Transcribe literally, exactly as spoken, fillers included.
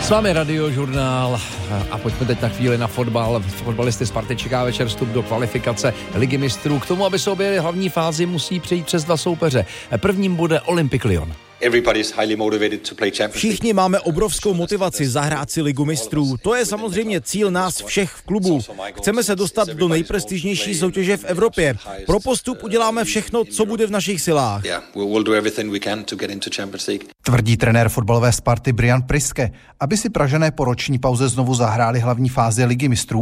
S vámi Radiožurnál a pojďme teď na chvíli na fotbal. Fotbalisty Sparty čeká večer vstup do kvalifikace Ligy mistrů. K tomu, aby se objevili hlavní fázi, musí přejít přes dva soupeře. Prvním bude Olympique Lyon. Všichni máme obrovskou motivaci zahrát si Ligu mistrů. To je samozřejmě cíl nás všech v klubu. Chceme se dostat do nejprestižnější soutěže v Evropě. Pro postup uděláme všechno, co bude v našich silách. Tvrdí trenér fotbalové Sparty Brian Priske. Aby si Pražané po roční pauze znovu zahráli hlavní fázi Ligy mistrů,